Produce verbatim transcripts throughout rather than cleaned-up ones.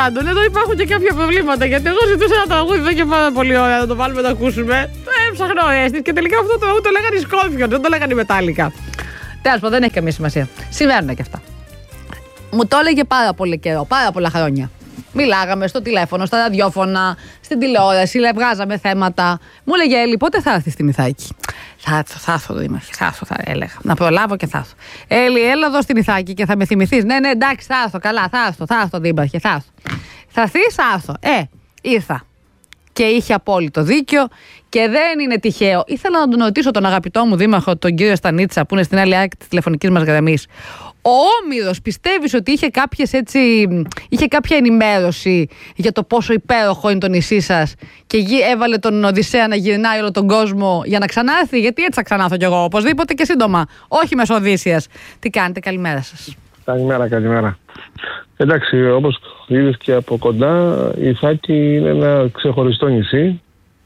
πάντων, εδώ υπάρχουν και κάποια προβλήματα. Γιατί εγώ ζητούσα ένα τραγούδι εδώ και πάρα πολύ ωραία να το βάλουμε να το ακούσουμε. Το έψαχνα ο Έστης και τελικά αυτό το τραγούδι το λέγανε οι Σκόρπιον, δεν το λέγανε οι Μετάλλικα. Τέλος πάντων, δεν έχει καμία σημασία. Συμβαίνουν και αυτά. Μου το έλεγε πάρα πολύ καιρό, πάρα πολλά χρόνια. Μιλάγαμε στο τηλέφωνο, στα ραδιόφωνα, στην τηλεόραση, βγάζαμε θέματα. Μου έλεγε Έλλη, πότε θα έρθει στην Ιθάκη? Θα έρθω, θα έρθω, Δήμαρχε, θα έρθω, θα έλεγα. Να προλάβω και θα έρθω. Έλλη, έλα εδώ στην Ιθάκη και θα με θυμηθείς. Ναι, ναι, εντάξει, θα έρθω, καλά, θα έρθω, θα έρθω, Δήμαρχε, θα έρθω. Θα έρθεις, θα έρθω. Ε, ήρθα. Και είχε απόλυτο δίκιο και δεν είναι τυχαίο. Ήθελα να τον ρωτήσω τον αγαπητό μου δήμαρχο, τον κύριο Στανίτσα, που είναι στην άλλη άκρη της τηλεφωνικής μας γραμμής. Ο Όμηρος, πιστεύεις ότι είχε, κάποιες έτσι, είχε κάποια ενημέρωση για το πόσο υπέροχο είναι το νησί σας και έβαλε τον Οδυσσέα να γυρνάει όλο τον κόσμο για να ξανάρθει? Γιατί έτσι θα ξανάρθω κι εγώ, οπωσδήποτε και σύντομα. Όχι μέσω Οδύσσιας. Τι κάνετε, καλημέρα σας. Καλημέρα, καλημέρα. Εντάξει, όπως είδες και από κοντά, η Ιθάκη είναι ένα ξεχωριστό νησί.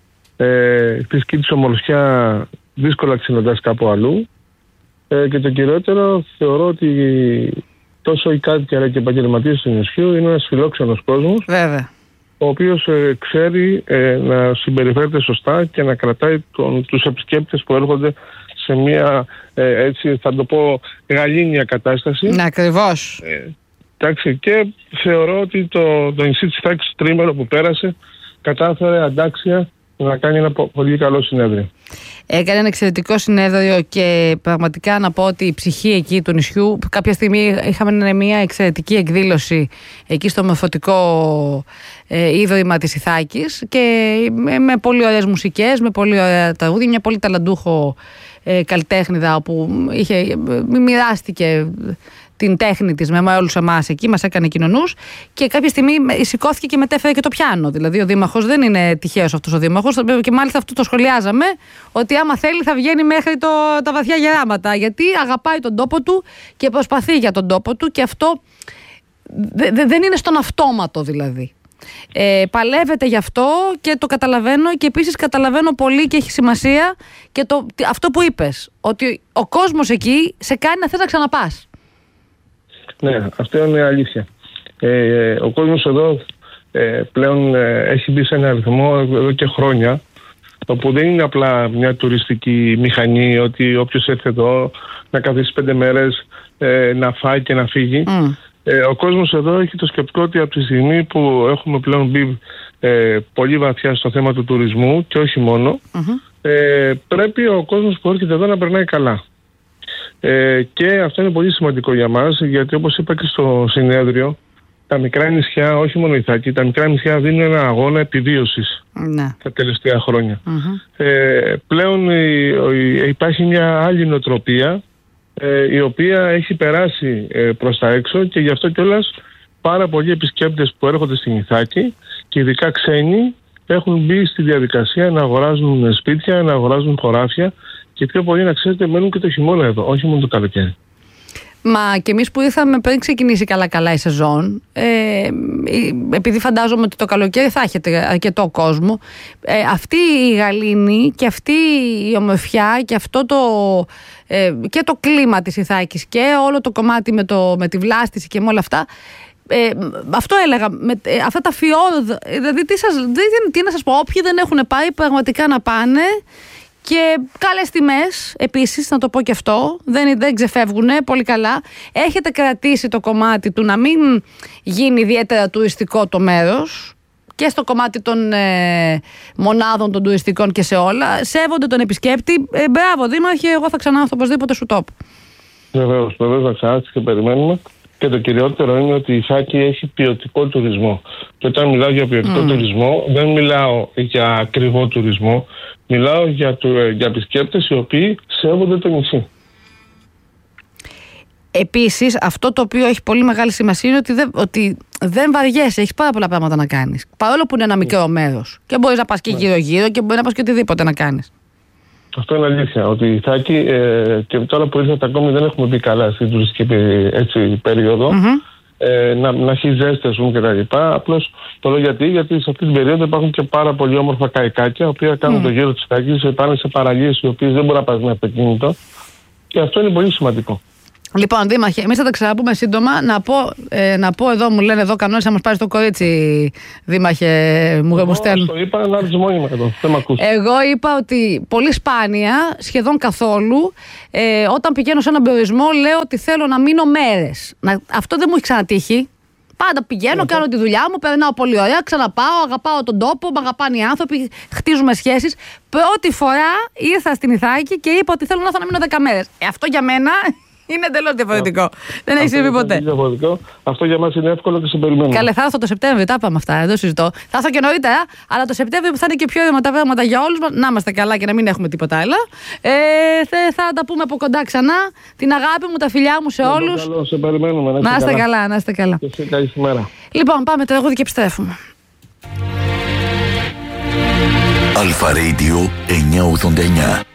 Ε, φυσική της ομορφιά δύσκολα ξυνοντάς κάπου αλλού. Ε, και το κυριότερο, θεωρώ ότι τόσο οι κάτοικοι αλλά και οι επαγγελματίες του νησιού είναι ένας φιλόξενος κόσμος. Βέβαια. Ο οποίος ε, ξέρει ε, να συμπεριφέρεται σωστά και να κρατάει τον, τους επισκέπτες που έρχονται σε μια, ε, έτσι θα το πω, γαλήνια κατάσταση. Ναι, ακριβώς. Ε, εντάξει, και θεωρώ ότι το, το νησί της Ιθάκης, το τρίμηνο που πέρασε, κατάφερε αντάξια να κάνει ένα πολύ καλό συνέδριο. Έκανε ένα εξαιρετικό συνέδριο και πραγματικά να πω ότι η ψυχή εκεί του νησιού, κάποια στιγμή είχαμε μια εξαιρετική εκδήλωση εκεί στο μορφωτικό ε, ίδρυμα της Ιθάκης και με, με πολύ ωραίες μουσικές, με πολύ ωραία τραγούδια, μια πολύ ταλαντούχο ε, καλλιτέχνηδα όπου είχε, μοιράστηκε την τέχνη της με όλους εμάς εκεί, μας έκανε κοινωνούς και κάποια στιγμή σηκώθηκε και μετέφερε και το πιάνο. Δηλαδή ο δήμαρχος δεν είναι τυχαίος αυτός ο δήμαρχος και μάλιστα αυτό το σχολιάζαμε, ότι άμα θέλει θα βγαίνει μέχρι το, τα βαθιά γεράματα, γιατί αγαπάει τον τόπο του και προσπαθεί για τον τόπο του και αυτό δε, δε, δεν είναι στον αυτόματο δηλαδή. Ε, παλεύεται γι' αυτό και το καταλαβαίνω και επίσης καταλαβαίνω πολύ και έχει σημασία και το, αυτό που είπες, ότι ο κόσμος εκεί σε κάνει να θες να ξαναπάς. Ναι, αυτό είναι αλήθεια. Ε, ο κόσμος εδώ ε, πλέον ε, έχει μπει σε ένα αριθμό εδώ και χρόνια, όπου δεν είναι απλά μια τουριστική μηχανή, ότι όποιος έρθει εδώ να καθίσει πέντε μέρες, ε, να φάει και να φύγει. Mm. Ε, ο κόσμος εδώ έχει το σκεπτικό ότι από τη στιγμή που έχουμε πλέον μπει ε, πολύ βαθιά στο θέμα του τουρισμού και όχι μόνο, mm-hmm. ε, πρέπει ο κόσμος που έρχεται εδώ να περνάει καλά. Ε, και αυτό είναι πολύ σημαντικό για μας, γιατί όπως είπα και στο συνέδριο, τα μικρά νησιά, όχι μόνο η Ιθάκη, τα μικρά νησιά δίνουν ένα αγώνα επιβίωσης ναι. τα τελευταία χρόνια. Mm-hmm. Ε, πλέον η, η, υπάρχει μια άλλη νοοτροπία ε, η οποία έχει περάσει ε, προς τα έξω και γι' αυτό κιόλας πάρα πολλοί επισκέπτες που έρχονται στην Ιθάκη και ειδικά ξένοι έχουν μπει στη διαδικασία να αγοράζουν σπίτια, να αγοράζουν χωράφια. Και πιο πολύ να ξέρετε μένουν και το χειμώνα εδώ, όχι μόνο το καλοκαίρι. Μα και εμείς που ήρθαμε πριν ξεκινήσει καλά-καλά η σεζόν, ε, επειδή φαντάζομαι ότι το καλοκαίρι θα έχετε αρκετό κόσμο, ε, αυτή η γαλήνη και αυτή η ομορφιά και αυτό το, ε, και το κλίμα της Ιθάκης και όλο το κομμάτι με, το, με τη βλάστηση και με όλα αυτά, ε, αυτό έλεγα, με, ε, αυτά τα φιόρδα, δηλαδή τι, σας, τι, τι να σας πω, όποιοι δεν έχουν πάει πραγματικά να πάνε. Και καλές τιμές, επίσης, να το πω και αυτό, δεν, δεν ξεφεύγουν πολύ καλά. Έχετε κρατήσει το κομμάτι του να μην γίνει ιδιαίτερα τουριστικό το μέρος και στο κομμάτι των ε, μονάδων των τουριστικών και σε όλα. Σέβονται τον επισκέπτη. Ε, μπράβο, Δήμαρχε, εγώ θα ξανάρθω οπωσδήποτε σου τόπου. Βεβαίως, βεβαίως θα ξανάρθει και περιμένουμε. Και το κυριότερο είναι ότι η Ιθάκη έχει ποιοτικό τουρισμό. Και όταν μιλάω για ποιοτικό mm. τουρισμό, δεν μιλάω για ακριβό τουρισμό. Μιλάω για, του, για επισκέπτες οι οποίοι σέβονται το νησί. Επίσης, αυτό το οποίο έχει πολύ μεγάλη σημασία είναι ότι δεν, ότι δεν βαριέσαι, έχεις πάρα πολλά πράγματα να κάνεις. Παρόλο που είναι ένα μικρό mm. μέρος. Και μπορείς να πας και γύρω-γύρω και μπορείς να πας και οτιδήποτε να κάνεις. Αυτό είναι αλήθεια. Ότι η Ιθάκη, ε, και τώρα που ήρθατε ακόμη δεν έχουμε μπει καλά στην τουριστική έτσι, περίοδο. Mm-hmm. Ε, να, να έχει ζέστη, ας πούμε, και τα λοιπά. Απλώς το λέω γιατί, γιατί σε αυτή την περίοδο υπάρχουν και πάρα πολύ όμορφα καϊκάκια, τα οποία κάνουν mm. το γύρο της Ιθάκης, πάνε σε παραλίες οι οποίες δεν μπορεί να πας με αυτοκίνητο. Και αυτό είναι πολύ σημαντικό. Λοιπόν, Δήμαρχε, εμείς θα τα ξαναπούμε σύντομα. Να πω, ε, να πω εδώ, μου λένε εδώ κανόνες, θα μας πάρει το κορίτσι, Δήμαρχε, μου, μου στέλνουν. Εγώ το είπα, να ρίξω μόνιμα εδώ, δεν με ακούς. Εγώ είπα ότι πολύ σπάνια, σχεδόν καθόλου, ε, όταν πηγαίνω σε έναν περιορισμό, λέω ότι θέλω να μείνω μέρες. Να, αυτό δεν μου έχει ξανατύχει. Πάντα πηγαίνω, κάνω τη δουλειά μου, περνάω πολύ ωραία, ξαναπάω, αγαπάω τον τόπο, με αγαπάνε οι άνθρωποι, χτίζουμε σχέσεις. Πρώτη φορά ήρθα στην Ιθάκη και είπα ότι θέλω να έρθω να μείνω δέκα μέρες. Ε, αυτό για μένα είναι εντελώς διαφορετικό. Δεν έχει συμβεί ποτέ. Είναι διαφορετικό. Αυτό για μας είναι εύκολο και σε περιμένουμε. Καλέ, θα έρθω το Σεπτέμβριο, τα είπαμε αυτά, δεν συζητώ. Θα έρθω και νωρίτερα, αλλά το Σεπτέμβριο που θα είναι και πιο ήρεμα τα πράγματα για όλους μας. Να είμαστε καλά και να μην έχουμε τίποτα άλλο. Ε, θα, θα τα πούμε από κοντά ξανά. Την αγάπη μου, τα φιλιά μου σε όλους. Καλό, σε περιμένουμε. Να είστε καλά. καλά, να είστε καλά. Και σε καλή ημέρα. Λοιπόν, πάμε τραγούδι και επιστρέφουμε. Αλφα Radio εννιακόσια ογδόντα εννιά.